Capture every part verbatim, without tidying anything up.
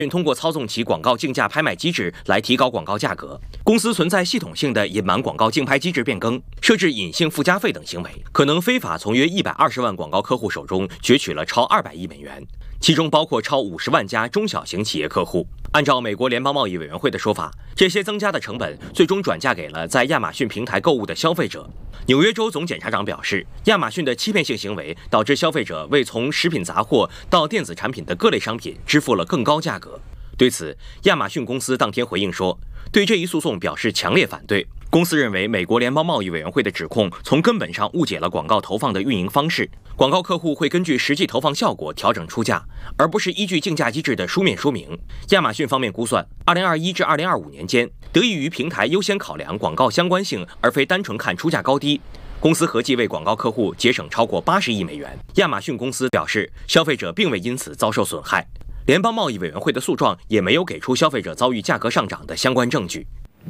通过操纵其广告竞价拍卖机制来提高广告价格。公司存在系统性的隐瞒广告竞拍机制变更、设置隐性附加费等行为，可能非法从约一百二十万广告客户手中攫取了超二百亿美元，其中包括超五十万家中小型企业客户。按照美国联邦贸易委员会的说法，这些增加的成本最终转嫁给了在亚马逊平台购物的消费者。纽约州总检察长表示，亚马逊的欺骗性行为导致消费者为从食品杂货到电子产品的各类商品支付了更高价格。对此，亚马逊公司当天回应说，对这一诉讼表示强烈反对。公司认为，美国联邦贸易委员会的指控从根本上误解了广告投放的运营方式。广告客户会根据实际投放效果调整出价，而不是依据竞价机制的书面说明。亚马逊方面估算，二零二一至二零二五年间，得益于平台优先考量广告相关性，而非单纯看出价高低，公司合计为广告客户节省超过八十亿美元。亚马逊公司表示，消费者并未因此遭受损害。联邦贸易委员会的诉状也没有给出消费者遭遇价格上涨的相关证据。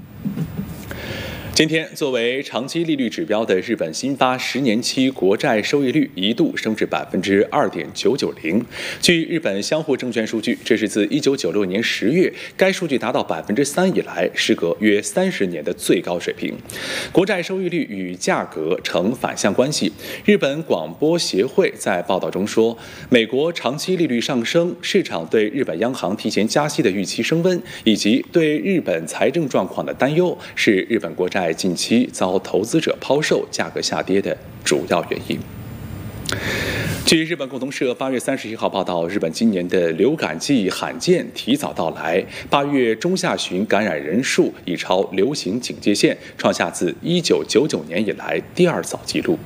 今天，作为长期利率指标的日本新发十年期国债收益率一度升至百分之二点九九零。据日本相互证券数据，这是自一九九六年十月该数据达到百分之三以来，时隔约三十年的最高水平。国债收益率与价格呈反向关系。日本广播协会在报道中说，美国长期利率上升，市场对日本央行提前加息的预期升温，以及对日本财政状况的担忧，是日本国债近期遭投资者抛售、价格下跌的主要原因。据日本共同社八月三十一号报道，日本今年的流感季罕见提早到来，八月中下旬感染人数已超流行警戒线，创下自一九九九年以来第二早纪录。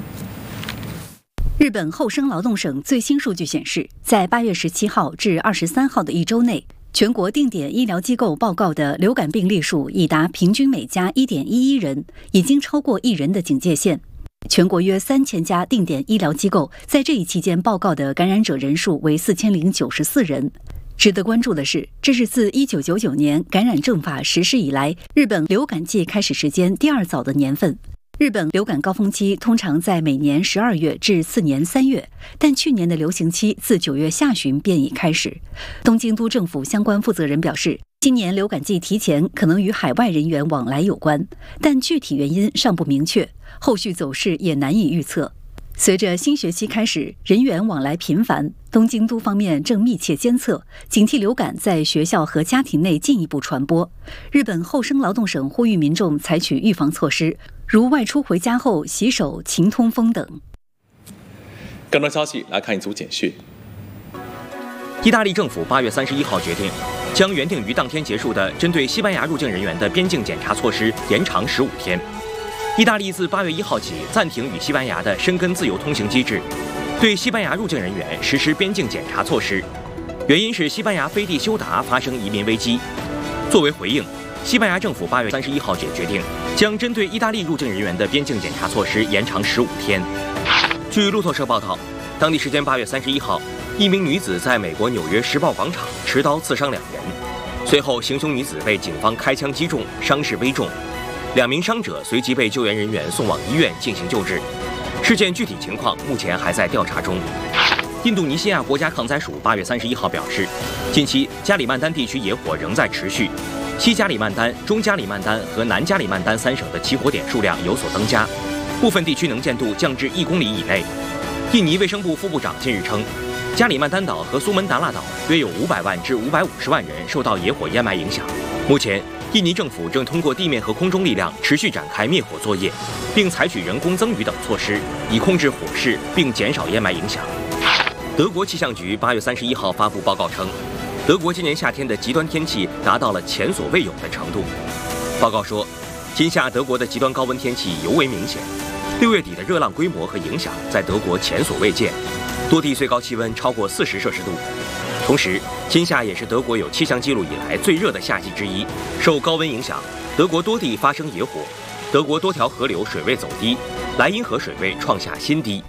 日本厚生劳动省最新数据显示，在八月十七号至二十三号的一周内，全国定点医疗机构报告的流感病例数已达平均每家 一点一一 人，已经超过一人的警戒线。全国约三千家定点医疗机构在这一期间报告的感染者人数为四千零九十四人。值得关注的是，这是自一九九九年感染政法实施以来，日本流感季开始时间第二早的年份。日本流感高峰期通常在每年十二月至次年三月，但去年的流行期自九月下旬便已开始。东京都政府相关负责人表示，今年流感季提前可能与海外人员往来有关，但具体原因尚不明确，后续走势也难以预测。随着新学期开始，人员往来频繁，东京都方面正密切监测，警惕流感在学校和家庭内进一步传播。日本厚生劳动省呼吁民众采取预防措施，如外出回家后洗手、勤通风等。 更多消息来看一组简讯。 意大利政府八月三十一号决定，将原定于当天结束的针对西班牙入境人员的边境检查措施延长十五天。意大利自八月一号起暂停与西班牙的申根自由通行机制，对西班牙入境人员实施边境检查措施，原因是西班牙飞地休达发生移民危机。作为回应，西班牙政府八月三十一号也决定将针对意大利入境人员的边境检查措施延长十五天。据路透社报道，当地时间八月三十一号，一名女子在美国纽约时报广场持刀刺伤两人，随后行凶女子被警方开枪击中，伤势危重。两名伤者随即被救援人员送往医院进行救治，事件具体情况目前还在调查中。印度尼西亚国家抗灾署八月三十一号表示，近期加里曼丹地区野火仍在持续，西加里曼丹、中加里曼丹和南加里曼丹三省的起火点数量有所增加，部分地区能见度降至一公里以内。印尼卫生部副部长近日称，加里曼丹岛和苏门答腊岛约有五百万至五百五十万人受到野火淹埋影响。目前，印尼政府正通过地面和空中力量持续展开灭火作业，并采取人工增雨等措施，以控制火势并减少淹埋影响。德国气象局八月三十一号发布报告称，德国今年夏天的极端天气达到了前所未有的程度。报告说，今夏德国的极端高温天气尤为明显，六月底的热浪规模和影响在德国前所未见，多地最高气温超过四十摄氏度。同时，今夏也是德国有气象记录以来最热的夏季之一。受高温影响，德国多地发生野火，德国多条河流水位走低，莱茵河水位创下新低。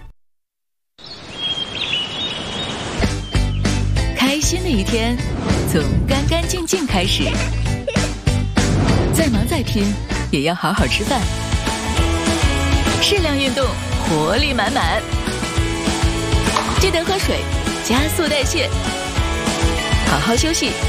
开心的一天从干干净净开始，再忙再拼也要好好吃饭，适量运动，活力满满。记得喝水，加速代谢。 好好休息，